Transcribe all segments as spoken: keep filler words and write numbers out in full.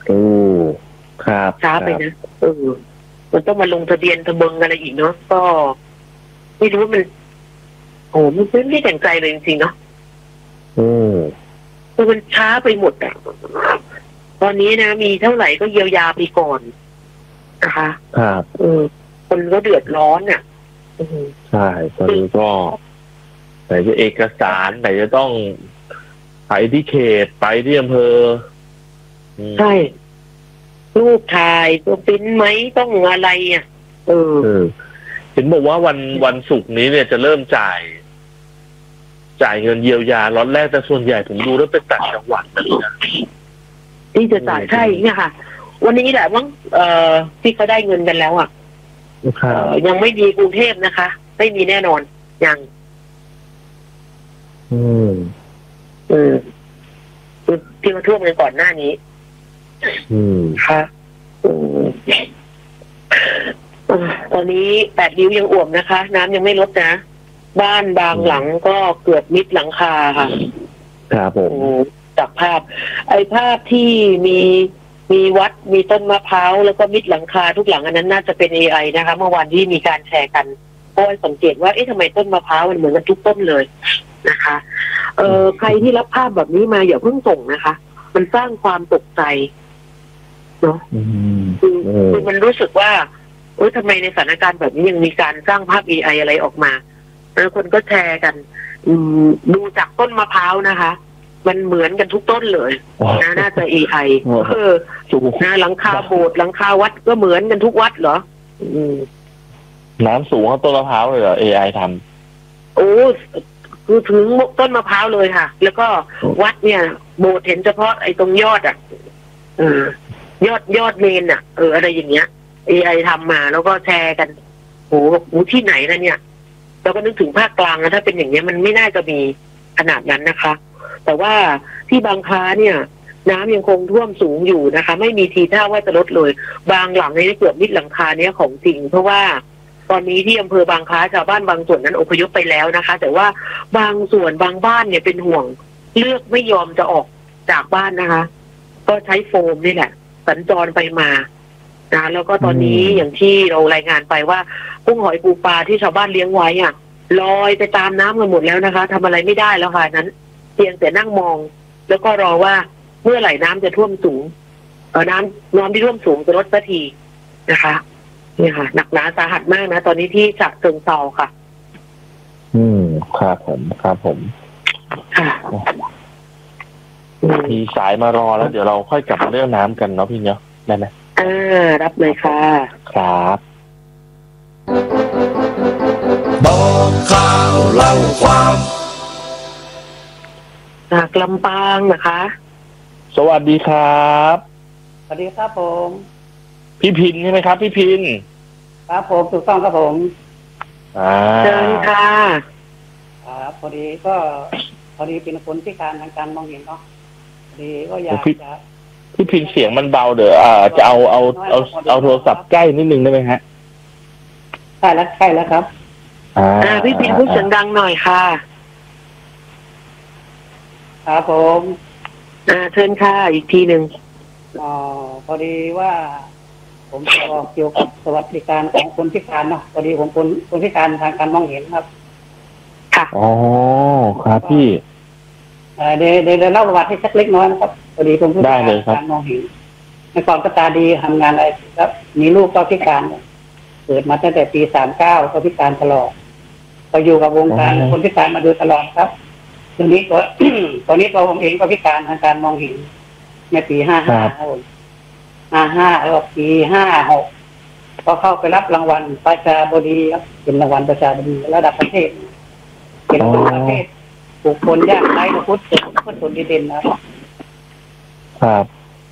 โอ้ครับช้าไปนะเออมันต้องมาลงทะเบียนทะเบิงอะไรอีกเนาะก็ไม่รู้ว่ามันโอ้มันไม่ได้แต่งใจเลยจริงๆเนาะอืมมันช้าไปหมดอ่ะตอนนี้นะมีเท่าไหร่ก็เยียวยาไปก่อนนะคะครับเออคนก็เดือดร้อนอ่ะใช่ตอนนี้ก็ไหนจะเอกสารไหนจะต้องไปที่เขตไปที่อำเภอใช่รูปถ่ายตัวปิ้นไหมต้องอะไรอ่ะเออเห็นบอกว่าวันวันศุกร์นี้เนี่ยจะเริ่มจ่ายจ่ายเงินเยียวยาล็อตแรกแต่ส่วนใหญ่ผมดูแล้วเป็นต่างจังหวัดนะที่จะจ่ายใช่เนี่ยค่ะวันนี้แหละมั้งเอ่อที่เขาได้เงินกันแล้วอ่ะยังไม่มีกรุงเทพนะคะไม่มีแน่นอนยังอืมอืมที่มาท่วมกันก่อนหน้านี้อืมค่ะอืมตอนนี้แปดริ้วยังอ่วมนะคะน้ำยังไม่ลดนะบ้านบางหลังก็เกือบมิดหลังคาค่ะครับผมจากภาพไอ้ภาพที่มีมีวัดมีต้นมะพร้าวแล้วก็มิดหลังคาทุกหลังอันนั้นน่าจะเป็น เอ ไอ นะคะเมื่อวานที่มีการแชร์กันเพราะสังเกตว่าเอ๊ะทำไมต้นมะพร้าวมันเหมือนกันทุกต้นเลยนะคะเอ่อใครที่รับภาพแบบนี้มาอย่าเพิ่งส่งนะคะมันสร้างความตกใจเนาะคือคือมันรู้สึกว่าเออทำไมในสถานการณ์แบบนี้ยังมีการสร้างภาพ เอ ไอ อะไรออกมาแล้วคนก็แชร์กันดูจากต้นมะพร้าวนะคะมันเหมือนกันทุกต้นเลยนะน่าจะ เอ ไอ เออนะหลังคาโบสถ์หลังคาวัดก็เหมือนกันทุกวัดเหรอน้ำสูงต้นมะพร้าวเลยเหรอ เอ ไอ ทำโอ้คือถึงต้นมะพร้าวเลยค่ะแล้วก็วัดเนี่ยโบสถ์เห็นเฉพาะไอ้ตรงยอดอ่ะเออยอดยอดเมนอ่ะเอออะไรอย่างเงี้ย เอ ไอ ทำมาแล้วก็แชร์กันโอ้โหที่ไหนนะเนี่ยเราก็นึกถึงภาคกลางนะถ้าเป็นอย่างเงี้ยมันไม่น่าจะมีขนาดนั้นนะคะแต่ว่าที่บางคล้าเนี่ยน้ำยังคงท่วมสูงอยู่นะคะไม่มีทีท่าว่าจะลดเลยบางหลังในเกือบมิดหลังคาเนี้ยของจริงเพราะว่าตอนนี้ที่อำเภอบางคล้าชาวบ้านบางส่วนนั้นอพยพไปแล้วนะคะแต่ว่าบางส่วนบางบ้านเนี่ยเป็นห่วงเลือกไม่ยอมจะออกจากบ้านนะคะก็ใช้โฟมนี่แหละสัญจรไปมานะแล้วก็ตอนนี้อย่างที่เรารายงานไปว่ากุ้งหอยปูปลาที่ชาวบ้านเลี้ยงไว้อ่ะลอยไปตามน้ำกันหมดแล้วนะคะทำอะไรไม่ได้แล้วค่ะนั้นเพียงแต่นั่งมองแล้วก็รอว่าเมื่อไหร่น้ำจะท่วมสูงเออน้ำน้ำที่ท่วมสูงจะลดสักทีนะคะเนี่ยค่ะหนักหนาสาหัสมากนะตอนนี้ที่ฉะเชิงเทราค่ะอืมครับผมครับผมค่ะมีสายมารอแล้วเดี๋ยวเราค่อยกลับมาเรื่องน้ำกันเนาะพี่เนาะได้ไหมอ่ารับเลยค่ะครับบอกข่าวเล่าความจากลำปางนะคะสวัสดีครับสวัสดีครับผมพี่พินใช่ไหมครับพี่พินครับผมถูกต้องครับผมอ่าเชิญค่ะครับพอดีก็พอดีเป็นคนพิการทางการมองเห็นเนาะพอดีก็อยากจะพี่พินเสียงมันเบาเดี๋ยวอ่าจะเอาเอาเอาเอาโทรศัพท์ใกล้นิดนึงได้ไหมฮะใช่แล้วใช่แล้วครับอ่าพี่พินพูดเสียงดังหน่อยค่ะครับผมอ่าเชิญค่ะอีกทีหนึ่งอ๋อพอดีว่าผมจะบอกเกี่ยวกับสวัสดิการของคนพิการเนาะพอดีผมคนคนพิการทางการมองเห็นครับค่ะอ๋อครับพี่เดี๋ยวเดี๋ยวเล่าประวัติให้สักเล็กน้อยนะครับพอดีผมพิการการมองเห็นเมื่อก่อนก็ตาดีทำงานอะไรครับมีลูกก็พิการเกิดมาตั้งแต่ปีสามเก้าก็พิการตลอดก็อยู่กับวงการคนพิการมาโดยตลอดครับตอนนี้ก็ ตอนนี้ตัวผมเองก็พิการทางการมองเห็นในปีห้าห้าครับห้าห้าแล้วปีห้าหกก็เข้าไปรับรางวัลประชาบดีครับเป็นรางวัลประชาบดีระดับประเทศเป็นระดับประเทศบุคคลยากไร้พุทธพุทธคนดีเด่นนะครับครับ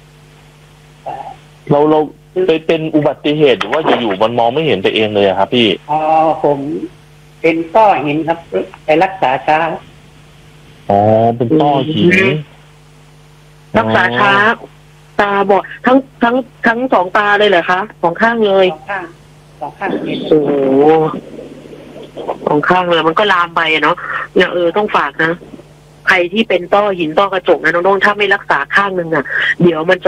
เราเราไปเป็นอุบัติเหตุหรือว่าอยู่ๆมันมองไม่เห็นไปเองเลยครับพี่อ๋อผมเป็นต้อหินครับไปรักษาช้าอ๋อเป็นต้อหินรักษาช้าตาบอดทั้งทั้งทั้งสองตาเลยเหรอคะสองข้างเลยสองข้างสองข้างโอ้โหสองข้างเลยมันก็ลามไปเนาะเนี่ยเออต้องฝากนะใครที่เป็นต้อหินต้อกระจกนะน้องๆถ้าไม่รักษาข้างนึงอ่ะเดี๋ยวมัน